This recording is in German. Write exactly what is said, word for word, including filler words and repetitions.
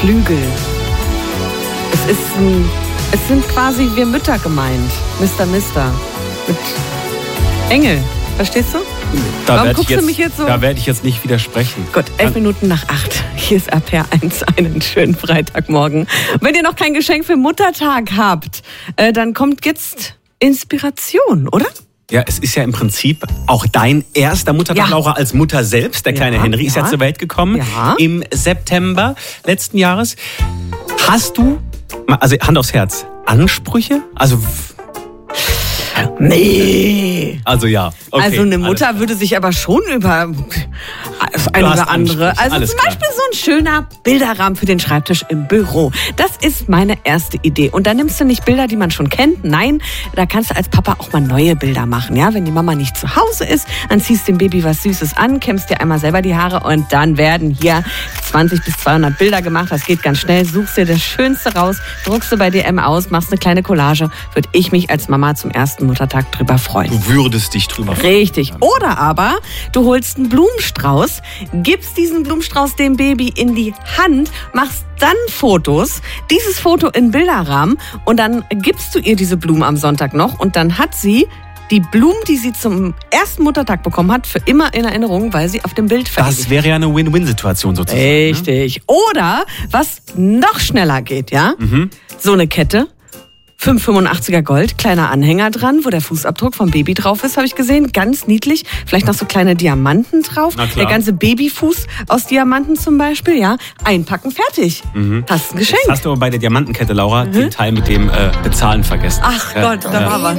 Flügel. Es ist ein, es sind quasi wir Mütter gemeint. Mister Mister. Mit Engel. Verstehst du? Da Warum werd guckst ich jetzt, du mich jetzt so? Da werde ich jetzt nicht widersprechen. Gut, elf Minuten nach acht. Hier ist R P R eins. Einen schönen Freitagmorgen. Wenn ihr noch kein Geschenk für Muttertag habt, äh, dann kommt jetzt Inspiration, oder? Ja, es ist ja im Prinzip auch dein erster Muttertag, Ja. Laura, als Mutter selbst. Der kleine Ja, Henry ist ja ja. zur Welt gekommen Ja. im September letzten Jahres. Hast du, also Hand aufs Herz, Ansprüche? Also, Nee. also ja. Okay, also eine Mutter alles. würde sich aber schon über das eine Du hast oder andere. Ansprüche, Also alles zum klar. Beispiel so ein schöner Bilderrahmen für den Schreibtisch im Büro. Das ist meine erste Idee. Und da nimmst du nicht Bilder, die man schon kennt. Nein, da kannst du als Papa auch mal neue Bilder machen. Ja, wenn die Mama nicht zu Hause ist, dann ziehst dem Baby was Süßes an, kämmst dir einmal selber die Haare und dann werden hier zwanzig bis zweihundert Bilder gemacht. Das geht ganz schnell. Suchst dir das Schönste raus, druckst du bei D M aus, machst eine kleine Collage. Würde ich mich als Mama zum ersten Muttertag drüber freuen. Du würdest dich drüber freuen. Richtig. Oder aber du holst einen Blumenstrauß, gibst diesen Blumenstrauß dem Baby in die Hand, machst dann Fotos, dieses Foto in Bilderrahmen und dann gibst du ihr diese Blumen am Sonntag noch und dann hat sie die Blumen, die sie zum ersten Muttertag bekommen hat, für immer in Erinnerung, weil sie auf dem Bild verewigt. Das wäre ja eine Win-Win-Situation sozusagen. Ne? Richtig. Oder was noch schneller geht, ja? Mhm. So eine Kette. fünf fünfundachtziger Gold, kleiner Anhänger dran, wo der Fußabdruck vom Baby drauf ist, habe ich gesehen. Ganz niedlich. Vielleicht noch so kleine Diamanten drauf. Na klar. Der ganze Babyfuß aus Diamanten zum Beispiel, ja. Einpacken, fertig. Hast ein Geschenk. Jetzt hast du aber bei der Diamantenkette, Laura, den Teil mit dem äh, Bezahlen vergessen. Ach Ja. Gott, da war was.